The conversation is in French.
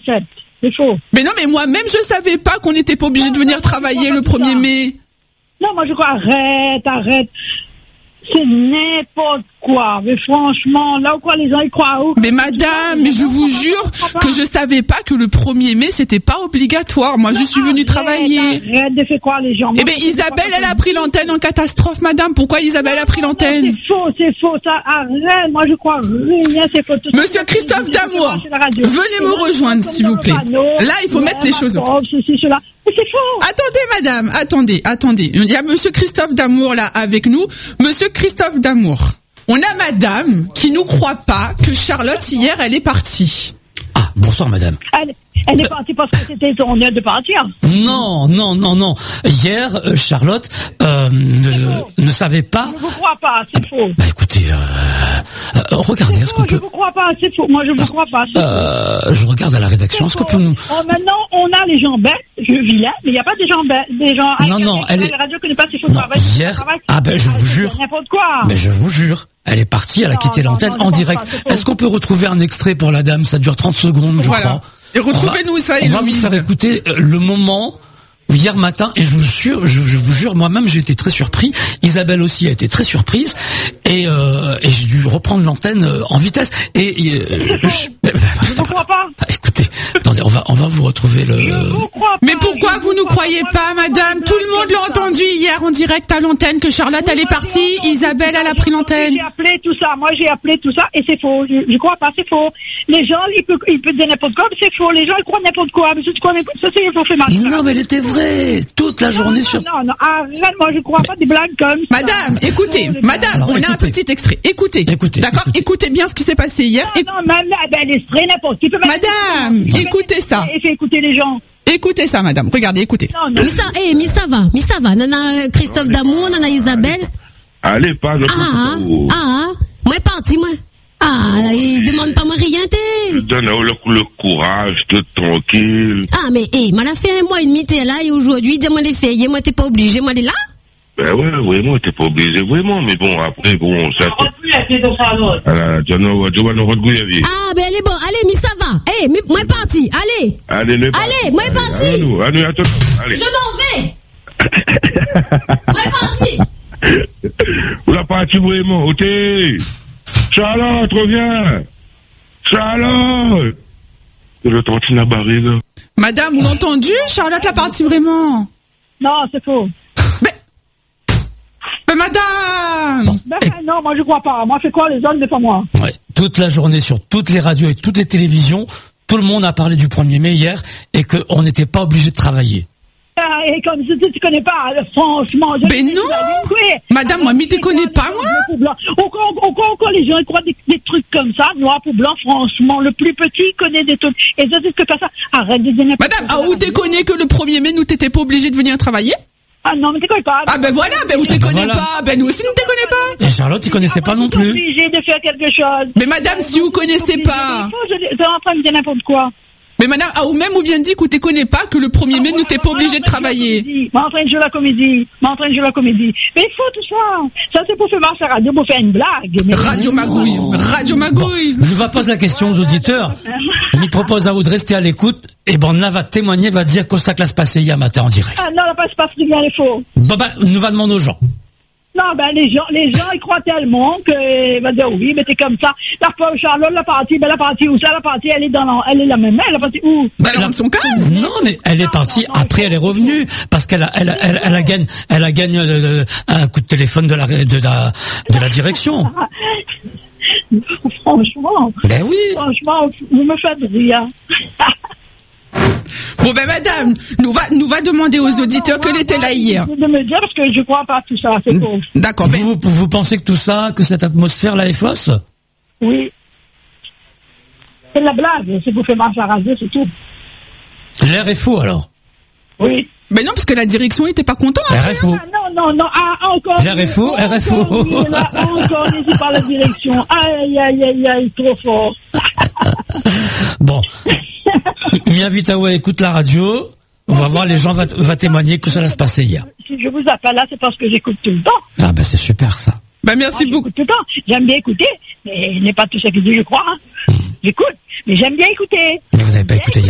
j'accepte. C'est faux. Mais non, mais moi-même, je savais pas qu'on n'était pas obligé de venir travailler le 1er mai. Non, moi je crois, arrête. C'est n'importe quoi. Mais franchement, là où quoi les gens ils croient où? Mais madame, mais je vous jure que je savais pas que le 1er mai c'était pas obligatoire. Moi, je suis venue travailler. Arrête de faire croire les gens. Eh ben, Isabelle, elle a pris l'antenne en catastrophe, madame. Pourquoi Isabelle a pris l'antenne? C'est faux, ça, arrête. Moi, je crois rien, c'est faux. Monsieur Christophe Damour, venez me rejoindre, s'il vous plaît. Là, il faut mettre les choses au clair. C'est faux. Attendez, madame, attendez. Il y a monsieur Christophe Damour là avec nous. Monsieur Christophe Damour, on a madame qui nous croit pas que Charlotte hier elle est partie. Ah, bonsoir madame. Elle est partie parce que c'était son heure de partir. Non. Hier, Charlotte ne savait pas. Je vous crois pas, c'est faux. Bah écoutez, regardez, est-ce qu'on peut... Je vous crois pas, c'est faux. Moi, je vous crois pas. Je regarde à la rédaction. Est-ce qu'on peut nous... Maintenant, on a les gens bêtes, vilains, mais il n'y a pas des gens bêtes, des gens... Non, elle est... La radio connaît pas ses faux travail. Hier, je vous jure. N'importe quoi. Mais je vous jure. Elle est partie, elle a quitté l'antenne en direct. Est-ce qu'on peut retrouver un extrait pour la dame? Ça dure 30 secondes, je crois. Et retrouvez-nous, on va vous faire écouter le moment où hier matin, et je vous jure, moi-même j'ai été très surpris. Isabelle aussi a été très surprise, et j'ai dû reprendre l'antenne en vitesse. Je ne crois pas. Écoutez, attendez, on va vous retrouver le... Mais pourquoi vous nous croyez pas, madame? Tout le monde l'a entendu hier en direct à l'antenne que Charlotte elle est partie, Isabelle elle a pris l'antenne. J'ai appelé tout ça, et c'est faux. Je crois pas, c'est faux. Les gens, ils peuvent dire n'importe quoi, mais c'est faux. Les gens, ils croient n'importe quoi, mais tu crois n'importe quoi, ça c'est faux fait marcher. Non, mais elle était vraie, toute la journée sur... Non, arrête, moi je crois pas des blagues comme ça. Madame, écoutez, madame, on a un petit extrait. Écoutez. D'accord? Écoutez bien ce qui s'est passé hier. Non, l'extrait, n'importe qui peut mettre... Madame, écoutez ça. Et fait écouter les gens. Écoutez ça, madame. Regardez, écoutez. Mais ça va. Nana Christophe Damour, nana Isabelle. Allez, pas de moi parti, moi. Il demande pas moi rien, t'es. Je donne le courage, de tranquille. Mais, m'a fait un mois et demi, t'es là, et aujourd'hui, dis-moi les faits, moi t'es pas obligé, moi t'es là? Ben ouais, moi t'es pas obligé, vraiment, mais bon, après, bon, ça... Tu elle est bon, allez, ça va. Moi parti, allez. Allez, moi parti. Allez, attends, allez. Je m'en vais. Moi parti. Où la partie vraiment, ok? Charlotte, reviens! Charlotte! C'est le temps à barrer, là. Madame, vous l'avez entendu? Charlotte l'a partie vraiment. Non, c'est faux. Mais madame! Non, moi je crois pas. Moi, c'est quoi les hommes, c'est pas moi. Ouais. Toute la journée sur toutes les radios et toutes les télévisions, tout le monde a parlé du 1er mai hier et qu'on n'était pas obligé de travailler. Et comme tu connais pas, franchement. Mais non! Madame, moi, tu connais pas, moi? Encore les gens ils croient des trucs comme ça, noir pour blanc, franchement. Le plus petit connaît des trucs. Et ça, c'est que pas ça. Arrête de dire n'importe quoi. Madame, où tu connais que le 1er mai, nous, t'étais pas obligé de venir travailler? Ah non, mais tu connais pas. Voilà, où tu connais pas? Nous aussi, nous te connais pas. Et Charlotte, tu connaissais pas non plus. Obligé de faire quelque chose. Mais madame, si vous connaissez pas. T'es en train de dire n'importe quoi. Mais madame, ou même vous bien dit que tu connais pas que le 1er mai, nous t'es pas obligé de travailler. En train de jouer la comédie. Mais il faut tout ça. Ça, c'est pour faire marcher la radio, pour faire une blague. Radio Magouille. Bon, je vais poser la question aux auditeurs. Je propose à vous de rester à l'écoute. Et on va témoigner, va dire comment ça se passait hier matin en direct. Non, la passe pas bien les faux. Nous va demander aux gens. Non, les gens, ils croient tellement que, va dire oui, mais t'es comme ça. La pauvre Charlotte, la partie où ça, la partie, elle est la même, elle est partie où? Elle est dans son cas. Non, mais elle est partie, après elle est revenue, parce qu'elle a gagné un coup de téléphone de la direction. Franchement. Ben oui. Franchement, vous me faites rire. Bon madame, nous va demander aux auditeurs qu'elle était là hier. De me dire parce que je crois pas tout ça, c'est faux. D'accord. Vous pensez que tout ça, que cette atmosphère là est fausse? Oui. C'est de la blague, c'est pour faire marcher à la radio, c'est tout. L'air est faux alors? Oui. Mais non, parce que la direction était pas contente. L'air est faux. Non, encore. L'air est faux, Encore, n'hésite pas la direction. Aïe, trop fort. Bon. Miavitawa écoute la radio. On va voir, les gens va témoigner que ça va se passer hier. Si je vous appelle là, c'est parce que j'écoute tout le temps. Ah c'est super ça. Merci beaucoup. Tout le temps. J'aime bien écouter, mais n'est pas tout ce que dit, je crois. J'écoute, mais j'aime bien écouter. Mais vous n'avez pas écouté